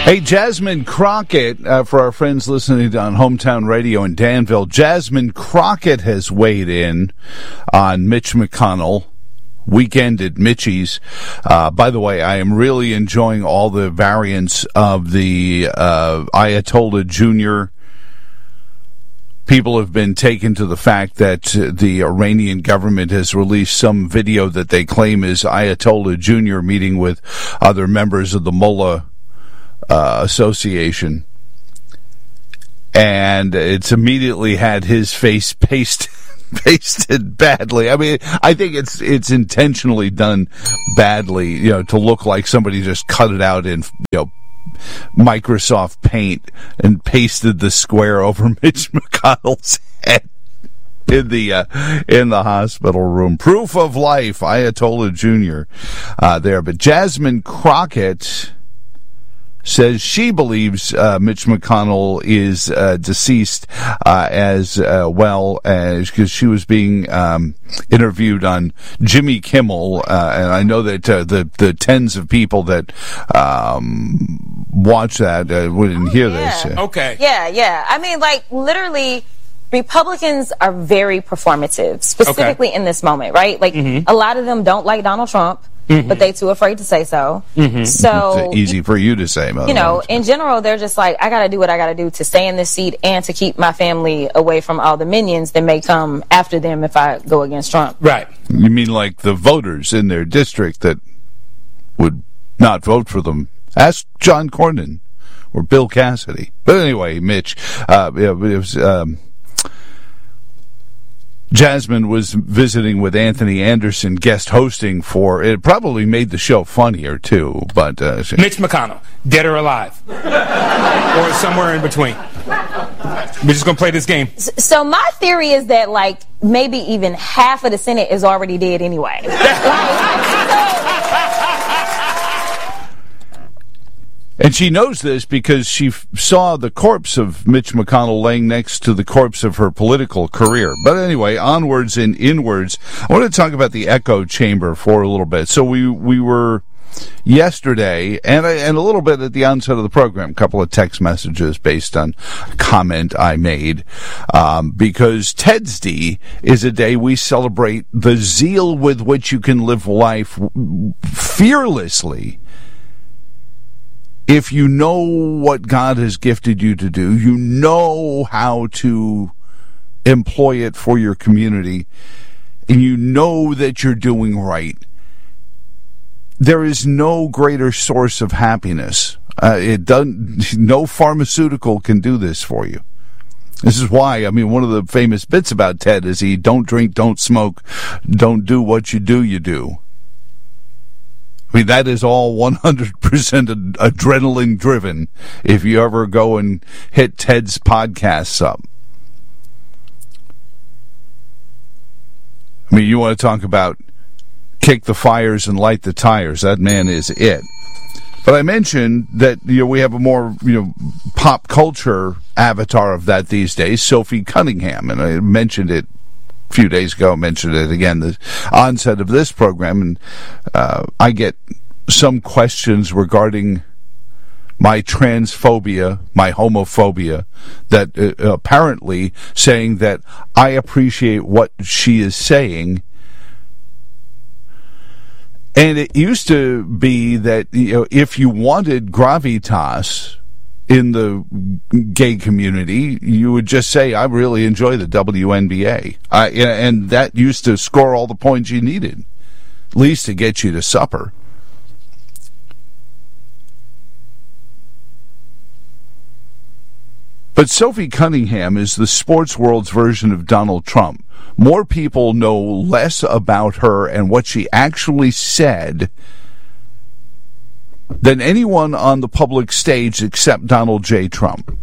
Hey, Jasmine Crockett, for our friends listening on Hometown Radio in Danville, Jasmine Crockett has weighed in on Mitch McConnell. Weekend at Mitchie's. By the way, I am really enjoying all the variants of the Ayatollah Jr. People have been taken to the fact that the Iranian government has released some video that they claim is Ayatollah Jr. meeting with other members of the Mullah Association. And it's immediately had his face pasted badly. I mean, I think it's intentionally done badly, to look like somebody just cut it out in, Microsoft Paint and pasted the square over Mitch McConnell's head in the hospital room. Proof of life, Ayatollah Jr. There. But Jasmine Crockett says she believes Mitch McConnell is deceased as well, as because she was being interviewed on Jimmy Kimmel, and I know that the tens of people that watch that wouldn't hear this. Okay. Yeah. I mean, literally, Republicans are very performative, specifically in this moment, right? A lot of them don't like Donald Trump. But they too afraid to say so. So it's easy for you to say, in general, they're just like, I gotta do what I gotta do to stay in this seat and to keep my family away from all the minions that may come after them if I go against Trump. Right. You mean like the voters in their district that would not vote for them? Ask John Cornyn or Bill Cassidy. But anyway, Mitch, it was Jasmine was visiting with Anthony Anderson, guest hosting for, it probably made the show funnier too, but... Mitch McConnell, dead or alive? Or somewhere in between? We're just going to play this game. So my theory is that, maybe even half of the Senate is already dead anyway. And she knows this because she saw the corpse of Mitch McConnell laying next to the corpse of her political career. But anyway, onwards and inwards. I want to talk about the echo chamber for a little bit. So we were yesterday, and a little bit at the onset of the program, a couple of text messages based on a comment I made, because Ted's Day is a day we celebrate the zeal with which you can live life fearlessly. If you know what God has gifted you to do, you know how to employ it for your community, and you know that you're doing right, there is no greater source of happiness. No pharmaceutical can do this for you. This is why, one of the famous bits about Ted is he don't drink, don't smoke, don't do what you do. That is all 100% adrenaline driven if you ever go and hit Ted's podcasts up. You want to talk about kick the fires and light the tires. That man is it. But I mentioned that we have a more pop culture avatar of that these days, Sophie Cunningham, and I mentioned it a few days ago, mentioned it again, the onset of this program, and I get some questions regarding my transphobia, my homophobia, that apparently saying that I appreciate what she is saying. And it used to be that if you wanted gravitas in the gay community, you would just say, I really enjoy the WNBA. And that used to score all the points you needed, at least to get you to supper. But Sophie Cunningham is the sports world's version of Donald Trump. More people know less about her and what she actually said than anyone on the public stage except Donald J. Trump.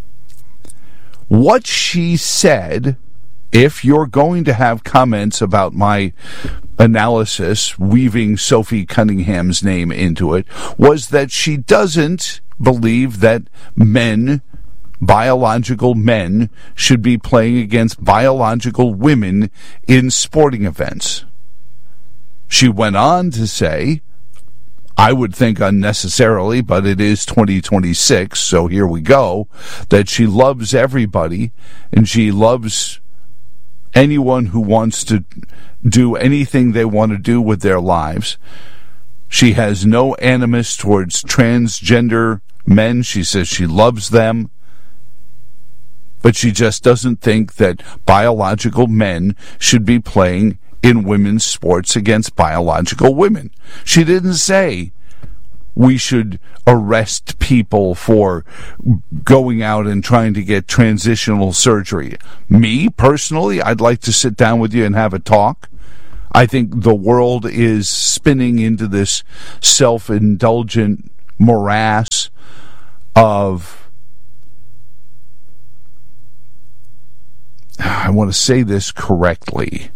What she said, if you're going to have comments about my analysis, weaving Sophie Cunningham's name into it, was that she doesn't believe that biological men should be playing against biological women in sporting events. She went on to say, I would think unnecessarily, but it is 2026, so here we go, that she loves everybody, and she loves anyone who wants to do anything they want to do with their lives. She has no animus towards transgender men. She says she loves them, but she just doesn't think that biological men should be playing in women's sports against biological women. She didn't say we should arrest people for going out and trying to get transitional surgery. Me, personally, I'd like to sit down with you and have a talk. I think the world is spinning into this self-indulgent morass of, I want to say this correctly,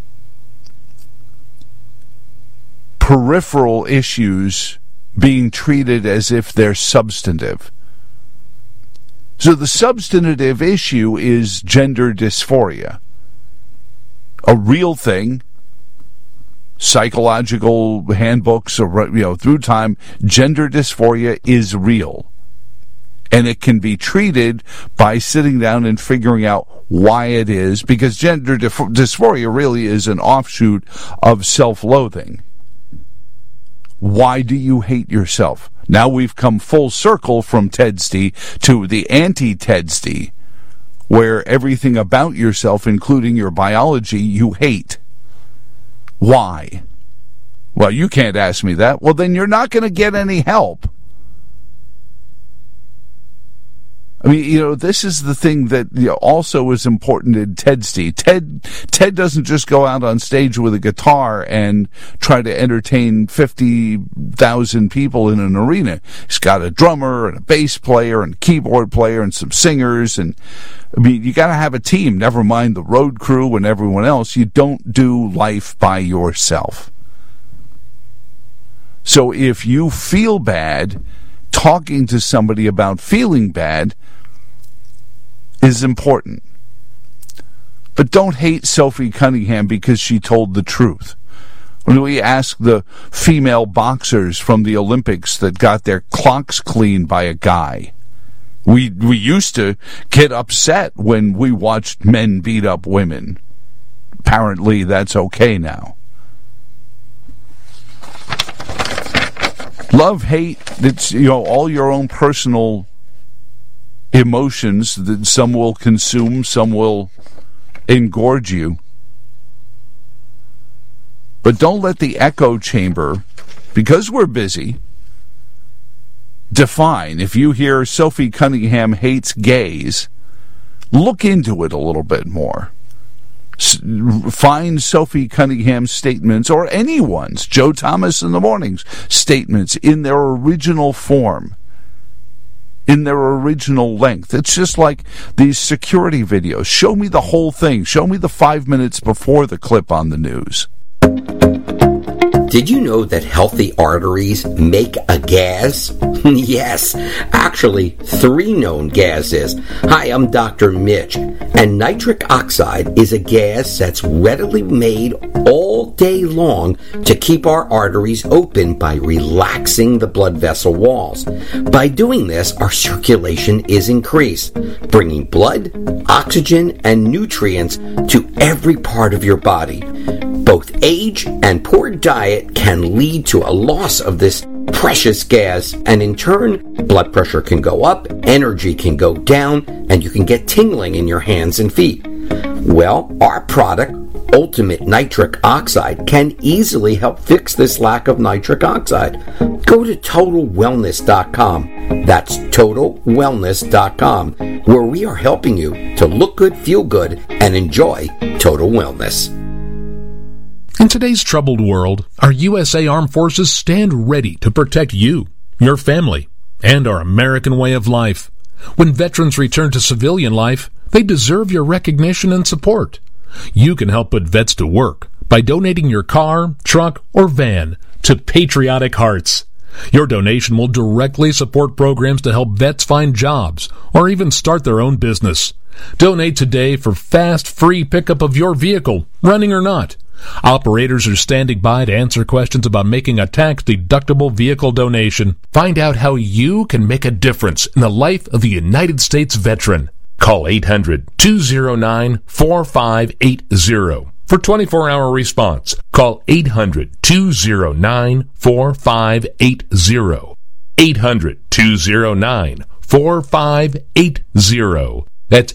peripheral issues being treated as if they're substantive. So the substantive issue is gender dysphoria. A real thing. Psychological handbooks, through time, gender dysphoria is real. And it can be treated by sitting down and figuring out why it is, because gender dysphoria really is an offshoot of self-loathing. Why do you hate yourself? Now we've come full circle from TEDSD to the anti-TEDSD, where everything about yourself, including your biology, you hate. Why? Well, you can't ask me that. Well, then you're not going to get any help. I mean, this is the thing that also is important in TEDSD. Ted doesn't just go out on stage with a guitar and try to entertain 50,000 people in an arena. He's got a drummer and a bass player and a keyboard player and some singers. And I mean, you got to have a team. Never mind the road crew and everyone else. You don't do life by yourself. So if you feel bad, talking to somebody about feeling bad is important. But don't hate Sophie Cunningham because she told the truth. When we ask the female boxers from the Olympics that got their clocks cleaned by a guy, we used to get upset when we watched men beat up women. Apparently that's okay now. Love, hate, it's all your own personal emotions that some will consume, some will engorge you. But don't let the echo chamber, because we're busy, define. If you hear Sophie Cunningham hates gays, look into it a little bit more. Find Sophie Cunningham's statements, or anyone's, Joe Thomas in the Morning's statements, in their original form, in their original length. It's just like these security videos. Show me the whole thing. Show me the 5 minutes before the clip on the news. Did you know that healthy arteries make a gas? Yes, actually 3 known gases. Hi, I'm Dr. Mitch, and nitric oxide is a gas that's readily made all day long to keep our arteries open by relaxing the blood vessel walls. By doing this, our circulation is increased, bringing blood, oxygen, and nutrients to every part of your body. Both age and poor diet can lead to a loss of this precious gas, and in turn, blood pressure can go up, energy can go down, and you can get tingling in your hands and feet. Well, our product, Ultimate Nitric Oxide, can easily help fix this lack of nitric oxide. Go to TotalWellness.com. That's TotalWellness.com, where we are helping you to look good, feel good, and enjoy total wellness. In today's troubled world, our USA Armed Forces stand ready to protect you, your family, and our American way of life. When veterans return to civilian life, they deserve your recognition and support. You can help put vets to work by donating your car, truck, or van to Patriotic Hearts. Your donation will directly support programs to help vets find jobs or even start their own business. Donate today for fast, free pickup of your vehicle, running or not. Operators are standing by to answer questions about making a tax-deductible vehicle donation. Find out how you can make a difference in the life of a United States veteran. Call 800-209-4580 for 24-hour response. Call 800-209-4580. 800-209-4580. That's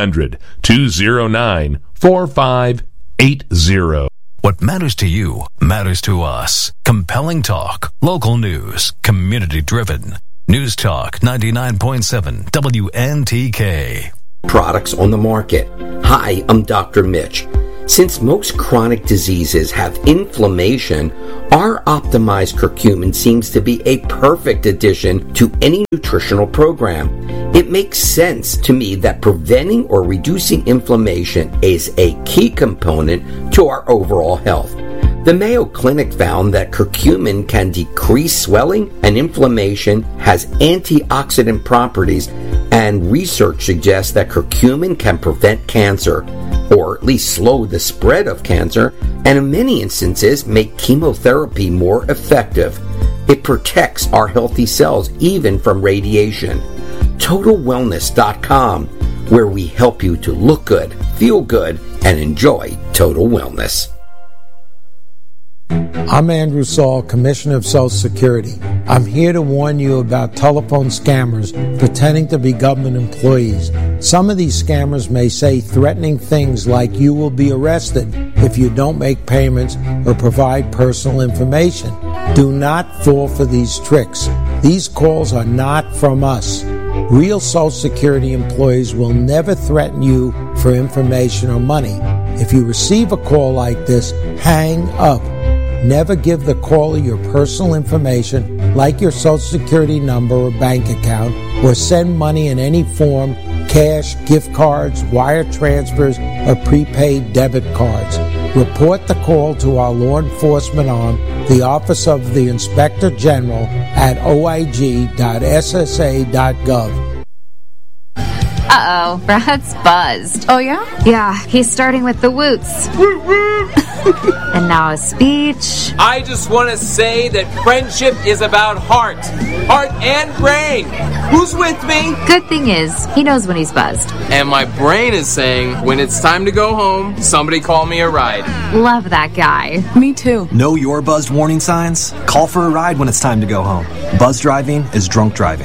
800-209-4580. What matters to you matters to us. Compelling talk, local news, community-driven. News Talk 99.7 WNTK. Products on the market. Hi, I'm Dr. Mitch. Since most chronic diseases have inflammation, our optimized curcumin seems to be a perfect addition to any nutritional program. It makes sense to me that preventing or reducing inflammation is a key component to our overall health. The Mayo Clinic found that curcumin can decrease swelling and inflammation, has antioxidant properties, and research suggests that curcumin can prevent cancer, or at least slow the spread of cancer, and in many instances make chemotherapy more effective. It protects our healthy cells even from radiation. TotalWellness.com, where we help you to look good, feel good, and enjoy total wellness. I'm Andrew Saul, Commissioner of Social Security. I'm here to warn you about telephone scammers pretending to be government employees. Some of these scammers may say threatening things like you will be arrested if you don't make payments or provide personal information. Do not fall for these tricks. These calls are not from us. Real Social Security employees will never threaten you for information or money. If you receive a call like this, hang up. Never give the caller your personal information, like your Social Security number or bank account, or send money in any form, cash, gift cards, wire transfers, or prepaid debit cards. Report the call to our law enforcement arm, the Office of the Inspector General, at oig.ssa.gov. Uh-oh, Brad's buzzed. Oh, yeah? Yeah, he's starting with the woots. And now a speech. I just want to say that friendship is about heart and brain. Who's with me? Good thing is, he knows when he's buzzed. And my brain is saying, when it's time to go home, somebody call me a ride. Love that guy. Me too. Know your buzzed warning signs? Call for a ride when it's time to go home. Buzz driving is drunk driving.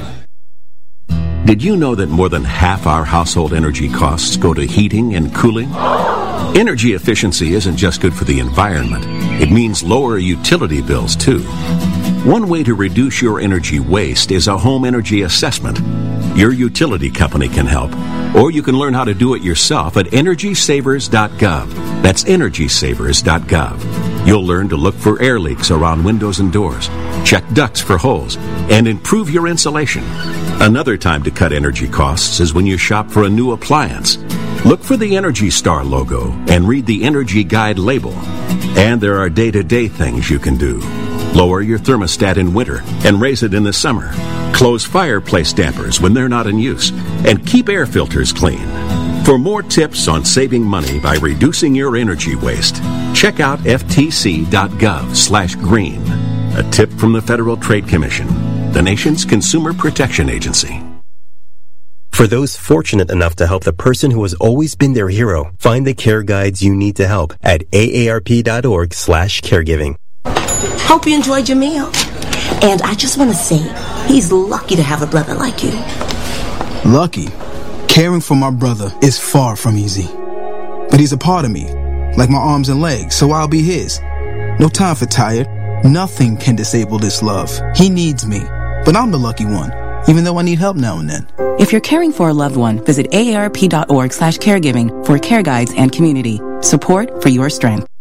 Did you know that more than half our household energy costs go to heating and cooling? Energy efficiency isn't just good for the environment. It means lower utility bills, too. One way to reduce your energy waste is a home energy assessment. Your utility company can help, or you can learn how to do it yourself at EnergySavers.gov. That's EnergySavers.gov. You'll learn to look for air leaks around windows and doors, check ducts for holes, and improve your insulation. Another time to cut energy costs is when you shop for a new appliance. Look for the Energy Star logo and read the Energy Guide label. And there are day-to-day things you can do. Lower your thermostat in winter and raise it in the summer. Close fireplace dampers when they're not in use. And keep air filters clean. For more tips on saving money by reducing your energy waste, check out ftc.gov/green. A tip from the Federal Trade Commission, the nation's consumer protection agency. For those fortunate enough to help the person who has always been their hero, find the care guides you need to help at aarp.org/caregiving. Hope you enjoyed your meal. And I just want to say, he's lucky to have a brother like you. Lucky? Caring for my brother is far from easy. But he's a part of me, like my arms and legs, so I'll be his. No time for tired. Nothing can disable this love. He needs me, but I'm the lucky one, even though I need help now and then. If you're caring for a loved one, visit aarp.org/caregiving for care guides and community. Support for your strength.